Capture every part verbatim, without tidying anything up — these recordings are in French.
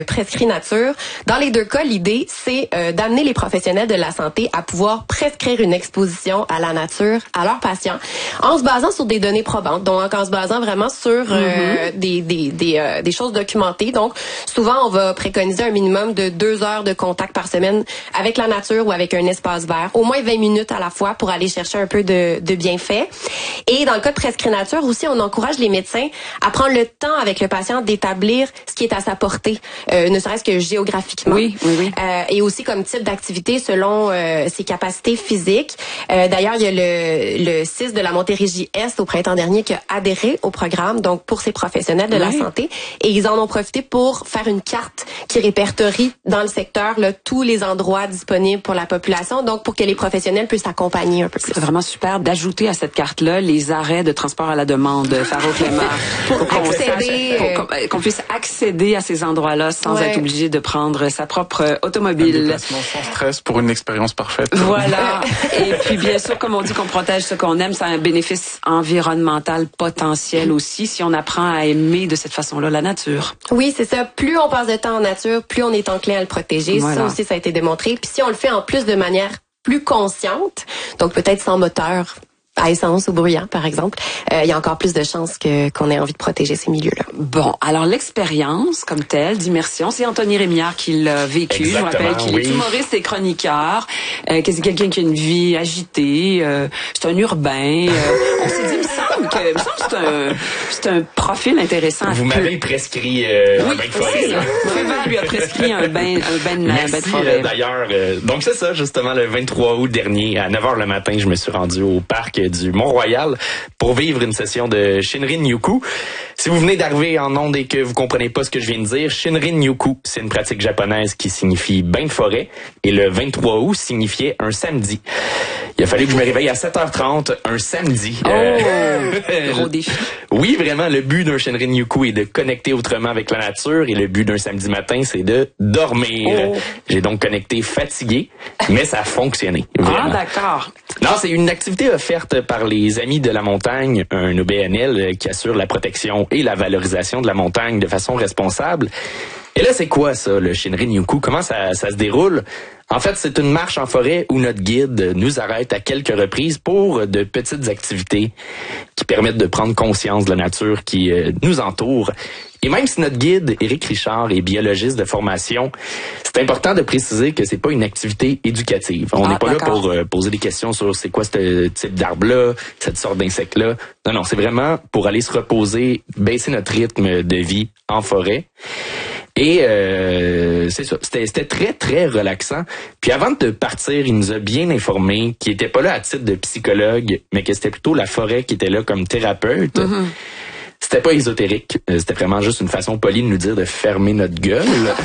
prescrit nature. Dans les deux cas, l'idée, c'est euh, d'amener les professionnels de la santé à pouvoir prescrire une exposition à la nature à leurs patients en se basant sur des données probantes, donc en se basant vraiment sur euh, mm-hmm. des des des, euh, des choses documentées. Donc, souvent, on va préconiser un minimum de deux heures de contact par semaine avec la nature ou avec un espace vert, au moins vingt minutes à la fois pour aller chercher un peu de, de bienfaits. Et dans le cas de prescrit nature aussi, on encourage les médecins à prendre le temps avec le patient d'établir ce qui est à sa portée. Euh, ne serait-ce que géographiquement. Oui, oui, oui. Euh, et aussi comme type d'activité selon euh, ses capacités physiques. Euh, d'ailleurs, il y a le, le C I S de la Montérégie-Est au printemps dernier qui a adhéré au programme, donc pour ces professionnels de oui. la santé. Et ils en ont profité pour faire une carte qui répertorie dans le secteur là, tous les endroits disponibles pour la population, donc pour que les professionnels puissent accompagner un peu plus. C'est vraiment super d'ajouter à cette carte-là les arrêts de transport à la demande, Faro Clément, pour, pour qu'on accéder, sache, pour qu'on, qu'on puisse accéder à ces endroits-là sans ouais. être obligé de prendre sa propre automobile. Un déplacement sans stress pour une expérience parfaite. Voilà. Et puis, bien sûr, comme on dit qu'on protège ce qu'on aime, ça a un bénéfice environnemental potentiel aussi si on apprend à aimer de cette façon-là la nature. Oui, c'est ça. Plus on passe de temps en nature, plus on est enclin à le protéger. Voilà. Ça aussi, ça a été démontré. Puis si on le fait en plus de manière plus consciente, donc peut-être sans moteur à essence ou bruyant, par exemple, euh, il y a encore plus de chances que qu'on ait envie de protéger ces milieux-là. Bon, alors l'expérience comme telle d'immersion, c'est Anthony Rémillard qui l'a vécu. Exactement, je rappelle qu'il oui. est humoriste et chroniqueur, euh, que c'est quelqu'un qui a une vie agitée, euh, c'est un urbain. Euh, on s'est dit, il me semble que, il me semble que c'est un, c'est un profil intéressant. Vous m'avez prescrit euh, oui, un bain de forêt. Fréval lui a prescrit un bain, un bain de, Merci, bain de forêt. Euh, d'ailleurs, euh, donc c'est ça, justement, le vingt-trois août dernier, à neuf heures le matin, je me suis rendu au parc du Mont-Royal pour vivre une session de Shinrin-yoku. Si vous venez d'arriver en onde et que vous comprenez pas ce que je viens de dire, Shinrin-yoku, c'est une pratique japonaise qui signifie bain de forêt et le vingt-trois août signifiait un samedi. Il a fallu que je me réveille à sept heures trente un samedi. Oh, euh... gros défi. Oui, vraiment, le but d'un Shinrin-yoku est de connecter autrement avec la nature et le but d'un samedi matin, c'est de dormir. Oh. J'ai donc connecté fatigué, mais ça a fonctionné. Vraiment. Ah, d'accord. Non, c'est une activité offerte par les Amis de la montagne, un O B N L qui assure la protection et la valorisation de la montagne de façon responsable. Et là, c'est quoi ça, le Shinrin-yoku? Comment ça, ça se déroule? En fait, c'est une marche en forêt où notre guide nous arrête à quelques reprises pour de petites activités qui permettent de prendre conscience de la nature qui euh, nous entoure. Et même si notre guide, Éric Richard, est biologiste de formation, c'est important de préciser que c'est pas une activité éducative. On n'est ah, pas d'accord. là pour euh, poser des questions sur c'est quoi ce type d'arbre-là, cette sorte d'insecte-là. Non, non, c'est vraiment pour aller se reposer, baisser notre rythme de vie en forêt. Et euh, c'est ça, c'était, c'était très, très relaxant. Puis avant de partir, il nous a bien informé qu'il était pas là à titre de psychologue, mais que c'était plutôt la forêt qui était là comme thérapeute. Mm-hmm. C'était pas ésotérique, c'était vraiment juste une façon polie de nous dire de fermer notre gueule.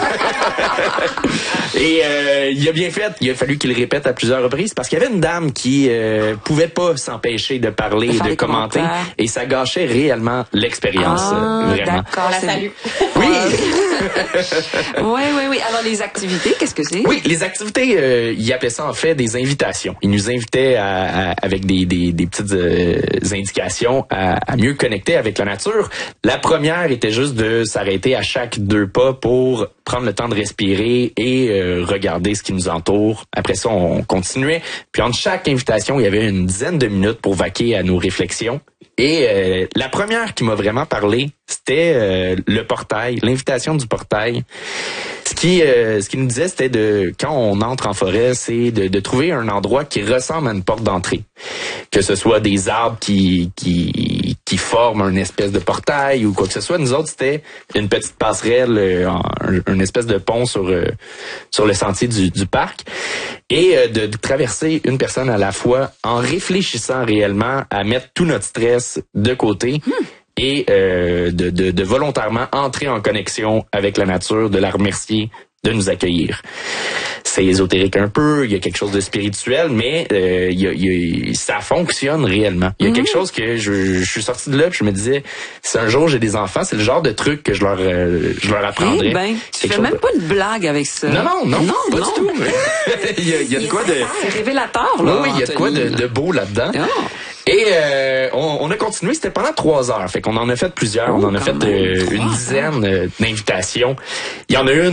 Et euh, il a bien fait, il a fallu qu'il le répète à plusieurs reprises parce qu'il y avait une dame qui euh, pouvait pas s'empêcher de parler, de, de commenter, et ça gâchait réellement l'expérience. Ah, euh, vraiment. D'accord, la salue. Oui. oui, oui, oui. Alors les activités, qu'est-ce que c'est? Oui, les activités, euh, il appelait ça en fait des invitations. Il nous invitait à, à, avec des, des, des petites euh, indications à, à mieux connecter avec la nature. La première était juste de s'arrêter à chaque deux pas pour prendre le temps de respirer et euh, regarder ce qui nous entoure. Après ça, on continuait. Puis entre chaque invitation, il y avait une dizaine de minutes pour vaquer à nos réflexions. Et euh, la première qui m'a vraiment parlé, c'était euh, le portail, l'invitation du portail. Ce qui, euh, ce qui nous disait, c'était de quand on entre en forêt, c'est de, de trouver un endroit qui ressemble à une porte d'entrée. Que ce soit des arbres qui qui qui forment une espèce de portail ou quoi que ce soit. Nous autres, c'était une petite passerelle, euh, un, une espèce de pont sur euh, sur le sentier du, du parc. Et euh, de, de traverser une personne à la fois en réfléchissant réellement à mettre tout notre stress de côté. Hmm. Et euh, de, de, de volontairement entrer en connexion avec la nature, de la remercier de nous accueillir. C'est ésotérique un peu, il y a quelque chose de spirituel, mais euh, il y a, il y a, ça fonctionne réellement. Il y a mmh. quelque chose que je, je suis sorti de là, puis je me disais, si un jour j'ai des enfants, c'est le genre de truc que je leur, euh, je leur apprendrais. Eh ben, tu fais même de... pas de blague avec ça. Non, non, non, non pas non. du tout. il y a, il y a de quoi de... C'est révélateur, là. Oui, il y a de quoi de, de beau là-dedans. Oh. Et euh, on, on a continué, c'était pendant trois heures. Fait qu'on en a fait plusieurs. Oh, on en a fait euh, une dizaine euh, d'invitations. Il y en a une